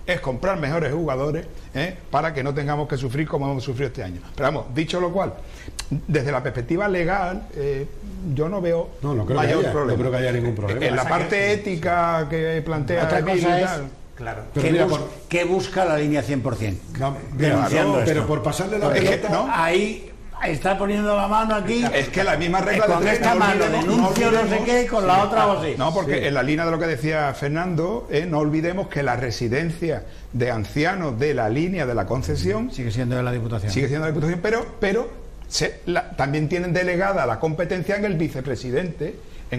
es comprar mejores jugadores, para que no tengamos que sufrir como hemos sufrido este año. Pero vamos, dicho lo cual, desde la perspectiva legal, yo no veo mayor problema. No creo que haya ningún problema. En la parte ética que plantea otra Emilio cosa y es, tal, claro, Pero ¿qué busca la línea 100%? No, Denunciando esto. pero por pasarle la Es que, pelota... ¿no? Ahí está poniendo la mano aquí. Es que la misma regla de con tres, esta no mano olvidemos, denuncio no sé qué, con la otra o así. No, porque en la línea de lo que decía Fernando, no olvidemos que la residencia de ancianos de la línea de la concesión Sigue siendo de la Diputación. sigue siendo la Diputación, pero también tienen delegada la competencia en el vicepresidente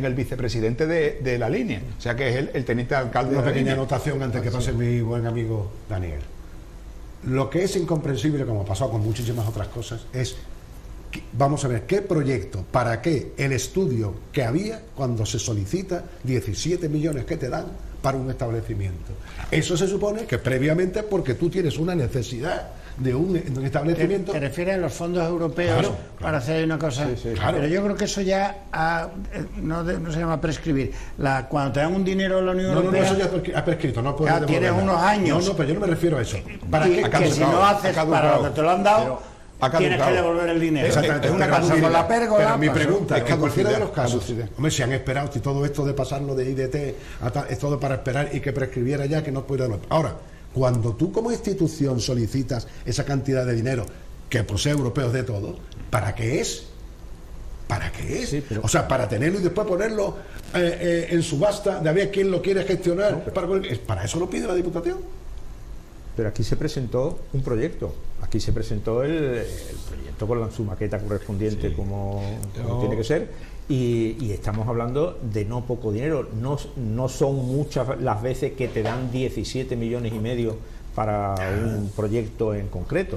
de la línea, o sea que es el teniente alcalde. Una de la pequeña línea. anotación antes que pase mi buen amigo Daniel. Lo que es incomprensible, como ha pasado con muchísimas otras cosas, es vamos a ver qué proyecto, para qué el estudio que había cuando se solicita 17 millones que te dan para un establecimiento. Eso se supone que previamente, porque tú tienes una necesidad de un establecimiento. ¿Te refieres a los fondos europeos? Claro. Para hacer una cosa? Sí, claro. Pero yo creo que eso ya no se llama prescribir. Cuando te dan un dinero a la Unión No, Europea, eso ya ha prescrito, no puedes ya tienes devolverla. unos años. No, pero yo no me refiero a eso. ¿Para y qué? que si no haces para lo que te lo han dado, ha tienes que caducado. devolver el dinero. Exactamente, Es una pero caducidad. con la pérgola. Pero mi pasó. pregunta es que en cualquiera de los casos, caducidad. hombre, si han esperado, si todo esto de pasarlo de IDT es todo para esperar y que prescribiera ya, que no pudiera. Ahora, cuando tú como institución solicitas esa cantidad de dinero, que posee europeos de todo, ¿para qué es? ¿Para qué es? Sí, pero... O sea, para tenerlo y después ponerlo en subasta, de a ver quién lo quiere gestionar. No, pero... para eso lo pide la Diputación. Pero aquí se presentó un proyecto. Aquí se presentó el proyecto con su maqueta correspondiente, sí, como tiene que ser. Y estamos hablando de no poco dinero. No son muchas las veces que te dan 17 millones y medio para un proyecto en concreto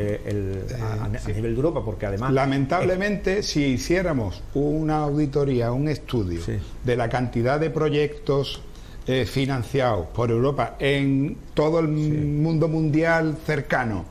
a nivel de Europa, porque además lamentablemente si hiciéramos una auditoría, un estudio, sí, de la cantidad de proyectos financiados por Europa en todo el, sí, mundo mundial cercano,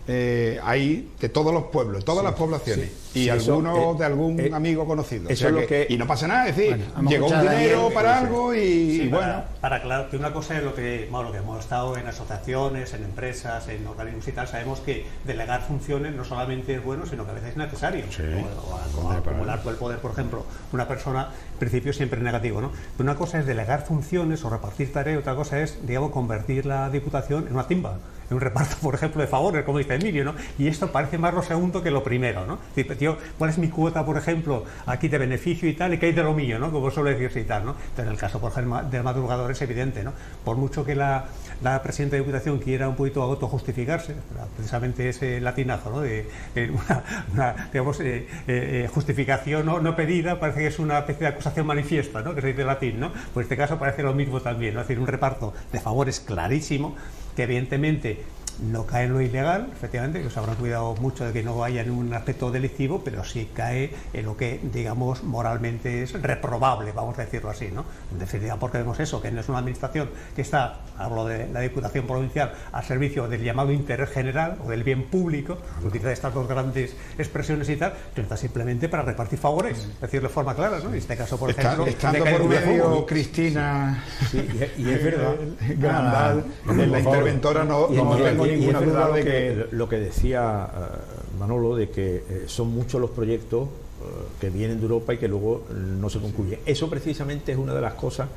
hay de todos los pueblos, todas, sí, las poblaciones, sí, y sí, algunos de algún amigo conocido, eso, o sea, y no pasa nada, es decir, bueno, llegó un dinero para algo y, sí, bueno, para claro, que una cosa es lo que hemos estado en asociaciones, en empresas, en organismos y tal, sabemos que delegar funciones no solamente es bueno, sino que a veces es necesario, sí, como acumular el poder, por ejemplo, una persona en principio siempre es negativo, ¿no? Pero una cosa es delegar funciones o repartir tareas, otra cosa es, digamos, convertir la Diputación en una timba, en un reparto, por ejemplo, de favores, como dice Emilio, ¿no? Y esto parece más lo segundo que lo primero, ¿no? Tío, ¿cuál es mi cuota, por ejemplo, aquí de beneficio y tal, y qué hay de lo mío, ¿no? Como suele decirse y tal, ¿no? Entonces, en el caso, por ejemplo, del madrugador es evidente, ¿no? Por mucho que la presidenta de Diputación quiera un poquito autojustificarse, precisamente ese latinazo, ¿no? De una digamos, justificación no pedida, parece que es una especie de acusación manifiesta, ¿no? Que se dice en latín, ¿no? Pues en este caso parece lo mismo también, ¿no? Es decir, un reparto de favores clarísimo, que evidentemente no cae en lo ilegal, efectivamente, que se habrá cuidado mucho de que no vaya en un aspecto delictivo, pero sí cae en lo que, digamos, moralmente es reprobable, vamos a decirlo así, ¿no? En definitiva, porque vemos eso, que no es una administración que está, hablo de la Diputación Provincial, al servicio del llamado interés general o del bien público, utiliza estas dos grandes expresiones y tal, que está simplemente para repartir favores, es decir, de forma clara, ¿no? En este caso, por ejemplo, estando por medio Cristina, sí, y es verdad, Grandal, la interventora, no tengo ninguna duda de que lo que decía Manolo, de que son muchos los proyectos que vienen de Europa y que luego no se concluyen. Eso precisamente es una de las cosas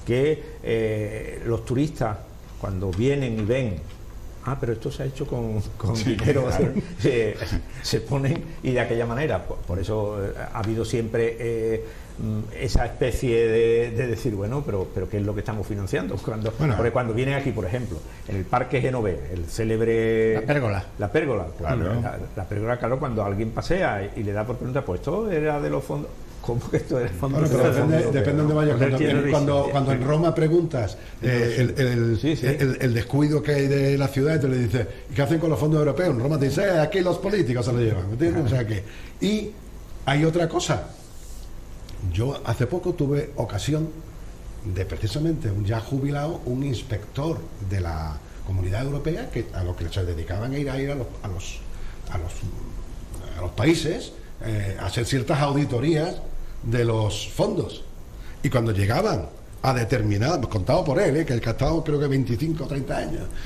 que los turistas, cuando vienen y ven, pero esto se ha hecho con sí, dinero, claro, se ponen, y de aquella manera, por eso ha habido siempre esa especie de decir, bueno, pero ¿qué es lo que estamos financiando? Porque cuando vienen aquí, por ejemplo, en el Parque Genové, el célebre... La pérgola, claro. La pérgola, claro, cuando alguien pasea y le da por pregunta, pues esto era de los fondos... ¿Cómo que esto es fondo? Bueno, pero depende de dónde vayas. Cuando en Roma preguntas el descuido que hay de la ciudad, te le dices, ¿qué hacen con los fondos europeos? En Roma te dice, aquí los políticos se lo llevan, ¿me entiendes? O sea que... Y hay otra cosa. Yo hace poco tuve ocasión de precisamente un ya jubilado, un inspector de la Comunidad Europea, que a lo que se dedicaban a ir a los países a hacer ciertas auditorías de los fondos, y cuando llegaban a determinadas, pues contado por él, que el que ha estado creo que 25 o 30 años